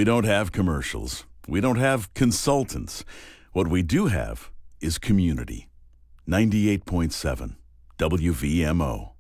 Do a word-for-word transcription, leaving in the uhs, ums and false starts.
We don't have commercials. We don't have consultants. What we do have is community. ninety-eight point seven W V M O.